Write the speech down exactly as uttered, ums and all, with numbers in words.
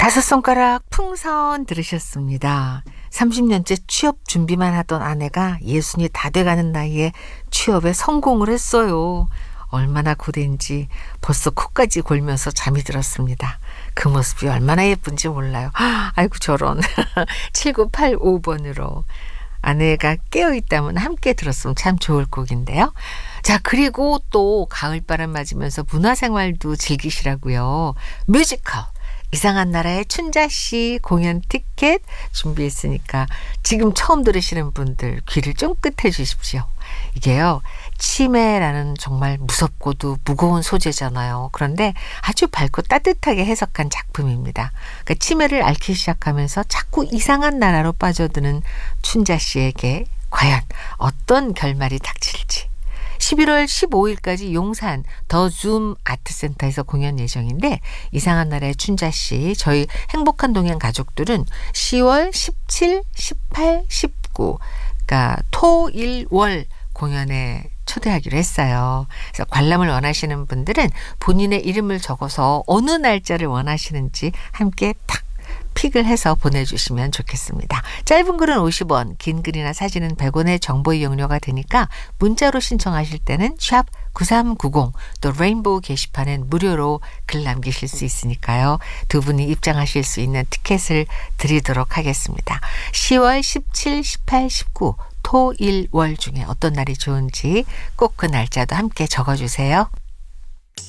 다섯 손가락 풍선 들으셨습니다. 삼십 년째 취업 준비만 하던 아내가 예순이 다 돼가는 나이에 취업에 성공을 했어요. 얼마나 고된지 벌써 코까지 골면서 잠이 들었습니다. 그 모습이 얼마나 예쁜지 몰라요. 아이고 저런. 칠구팔오 번으로 아내가 깨어있다면 함께 들었으면 참 좋을 곡인데요. 자, 그리고 또 가을바람 맞으면서 문화생활도 즐기시라고요. 뮤지컬 이상한 나라의 춘자씨 공연 티켓 준비했으니까 지금 처음 들으시는 분들 귀를 쫑긋해 주십시오. 이게요, 치매라는 정말 무섭고도 무거운 소재잖아요. 그런데 아주 밝고 따뜻하게 해석한 작품입니다. 그러니까 치매를 앓기 시작하면서 자꾸 이상한 나라로 빠져드는 춘자씨에게 과연 어떤 결말이 닥칠지. 십일월 십오일까지 용산 더 줌 아트센터에서 공연 예정인데, 이상한 나라의 춘자씨, 저희 행복한 동행 가족들은 시월 십칠, 십팔, 십구, 그러니까 토, 일, 월 공연에 초대하기로 했어요. 그래서 관람을 원하시는 분들은 본인의 이름을 적어서 어느 날짜를 원하시는지 함께 탁 픽을 해서 보내주시면 좋겠습니다. 짧은 글은 오십 원, 긴 글이나 사진은 백 원의 정보 이용료가 되니까 문자로 신청하실 때는 샵 구삼구공, 또 레인보우 게시판엔 무료로 글 남기실 수 있으니까요. 두 분이 입장하실 수 있는 티켓을 드리도록 하겠습니다. 시월 십칠, 십팔, 십구 토, 일, 월 중에 어떤 날이 좋은지 꼭 그 날짜도 함께 적어주세요.